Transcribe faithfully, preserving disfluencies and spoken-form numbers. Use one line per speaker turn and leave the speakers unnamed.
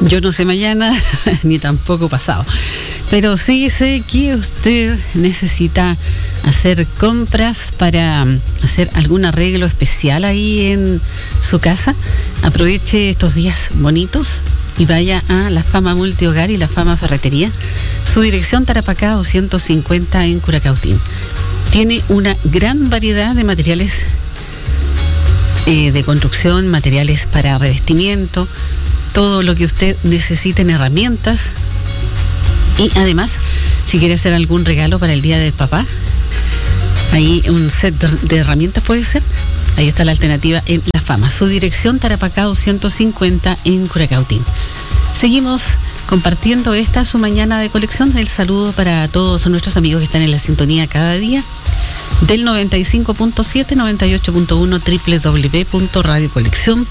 Yo no sé mañana, ni tampoco pasado, pero sí sé que usted necesita hacer compras para hacer algún arreglo especial ahí en su casa. Aproveche estos días bonitos y vaya a La Fama Multihogar y La Fama Ferretería. Su dirección, Tarapacá doscientos cincuenta en Curacautín. Tiene una gran variedad de materiales eh, de construcción, materiales para revestimiento, todo lo que usted necesite en herramientas. Y además, si quiere hacer algún regalo para el Día del Papá, ahí un set de herramientas puede ser. Ahí está la alternativa en La Fama. Su dirección, Tarapacá doscientos cincuenta en Curacautín. Seguimos compartiendo esta su mañana de colección. El saludo para todos nuestros amigos que están en la sintonía cada día del noventa y cinco punto siete, noventa y ocho punto uno, doble u doble u doble u punto radio colección